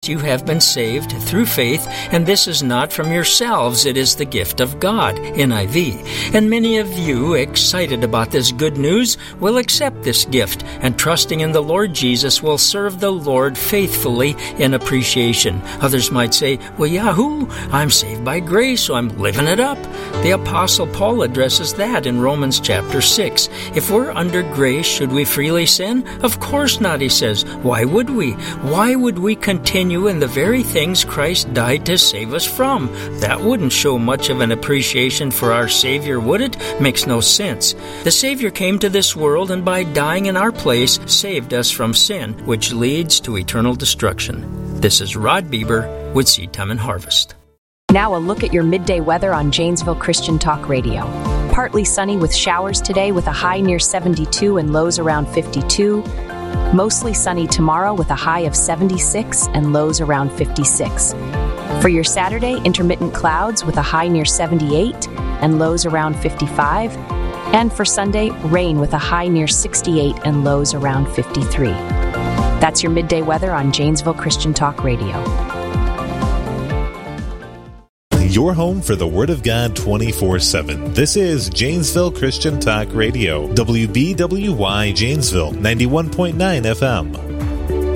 Christ you have been saved through faith, and this is not from yourselves, it is the gift of God, NIV. And many of you, excited about this good news, will accept this gift, and trusting in the Lord Jesus will serve the Lord faithfully in appreciation. Others might say, well, yahoo, I'm saved by grace, so I'm living it up. The Apostle Paul addresses that in Romans chapter 6. If we're under grace, should we freely sin? Of course not, he says. Why would we? Why would we continue in the very things Christ died to save us from? That wouldn't show much of an appreciation for our Savior, would it? Makes no sense. The Savior came to this world and by dying in our place saved us from sin, which leads to eternal destruction. This is Rod Bieber with Seed Time and Harvest. Now a look at your midday weather on Janesville Christian Talk Radio. Partly sunny with showers today with a high near 72 and lows around 52. Mostly sunny tomorrow with a high of 76 and lows around 56. For your Saturday, intermittent clouds with a high near 78 and lows around 55. And for Sunday, rain with a high near 68 and lows around 53. That's your midday weather on Janesville Christian Talk Radio. Your home for the Word of God 24/7. This is Janesville Christian Talk Radio. WBWY Janesville, 91.9 FM.